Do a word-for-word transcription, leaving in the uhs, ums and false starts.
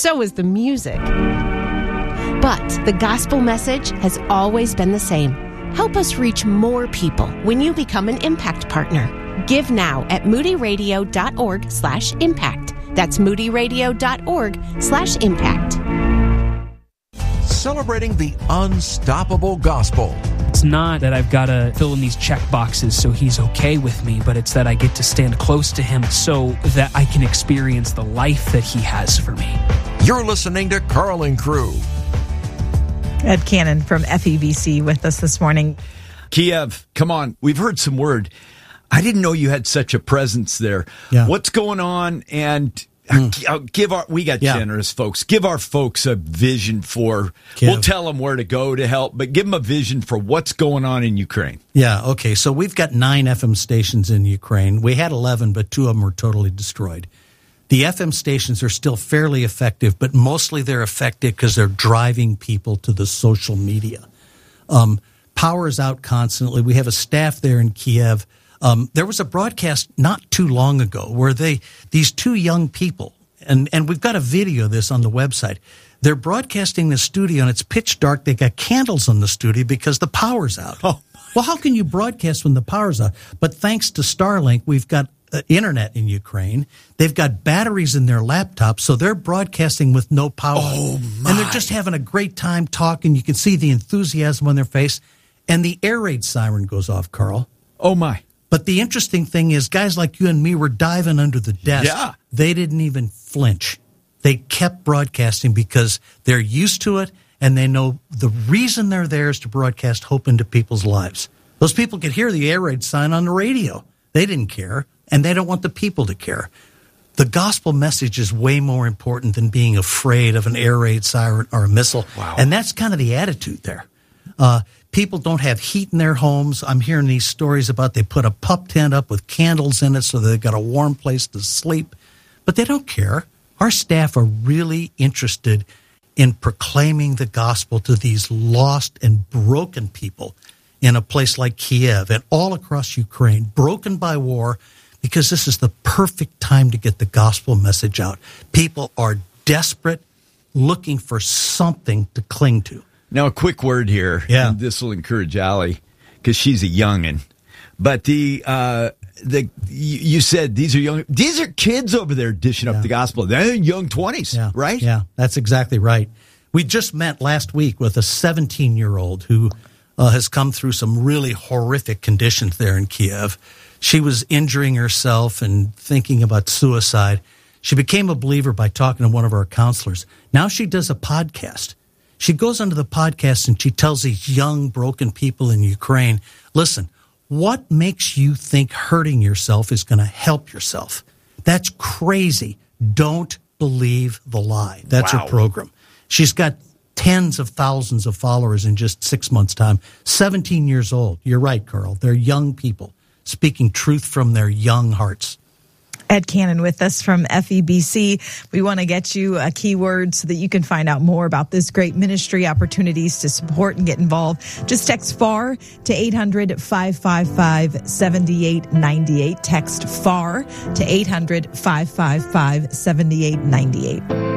so is the music. But the gospel message has always been the same. Help us reach more people when you become an Impact Partner. Give now at moodyradio.org slash impact. That's moodyradio.org slash impact. Celebrating the unstoppable gospel. It's not that I've got to fill in these check boxes so he's okay with me, but it's that I get to stand close to him so that I can experience the life that he has for me. You're listening to Carl and Crew. Ed Cannon from F E B C with us this morning. Kiev, come on. We've heard some word. I didn't know you had such a presence there. Yeah. What's going on? And Mm. give our, we got yeah. generous folks. Give our folks a vision for, Kiev. We'll tell them where to go to help, but give them a vision for what's going on in Ukraine. Yeah, okay. So we've got nine F M stations in Ukraine. We had eleven, but two of them were totally destroyed. The F M stations are still fairly effective, but mostly they're effective because they're driving people to the social media. Um, power is out constantly. We have a staff there in Kiev. Um, there was a broadcast not too long ago where they these two young people, and, and we've got a video of this on the website, they're broadcasting the studio, and it's pitch dark. They got candles in the studio because the power's out. Oh. Well, how can you broadcast when the power's out? But thanks to Starlink, we've got uh, internet in Ukraine. They've got batteries in their laptops, so they're broadcasting with no power. Oh, my. And they're just having a great time talking. You can see the enthusiasm on their face. And the air raid siren goes off, Carl. Oh, my. But the interesting thing is guys like you and me were diving under the desk. Yeah. They didn't even flinch. They kept broadcasting because they're used to it, and they know the reason they're there is to broadcast hope into people's lives. Those people could hear the air raid sign on the radio. They didn't care, and they don't want the people to care. The gospel message is way more important than being afraid of an air raid siren or a missile. Wow. And that's kind of the attitude there. Uh, people don't have heat in their homes. I'm hearing these stories about they put a pup tent up with candles in it so they've got a warm place to sleep. But they don't care. Our staff are really interested in proclaiming the gospel to these lost and broken people in a place like Kiev and all across Ukraine, broken by war, because this is the perfect time to get the gospel message out. People are desperate, looking for something to cling to. Now, a quick word here. Yeah. And this will encourage Allie because she's a youngin'. But the uh, the you, you said these are young. These are kids over there dishing Yeah. up the gospel. They're in young twenties, Yeah. right? Yeah, that's exactly right. We just met last week with a seventeen-year-old who uh, has come through some really horrific conditions there in Kiev. She was injuring herself and thinking about suicide. She became a believer by talking to one of our counselors. Now she does a podcast. She goes onto the podcast and she tells these young, broken people in Ukraine, listen, what makes you think hurting yourself is going to help yourself? That's crazy. Don't believe the lie. That's Wow. her program. She's got tens of thousands of followers in just six months' time. seventeen years old. You're right, Carl. They're young people speaking truth from their young hearts. Ed Cannon with us from F E B C. We want to get you a keyword so that you can find out more about this great ministry, opportunities to support and get involved. Just text FAR to eight hundred, five five five, seven eight nine eight. Text FAR to eight hundred, five five five, seven eight nine eight.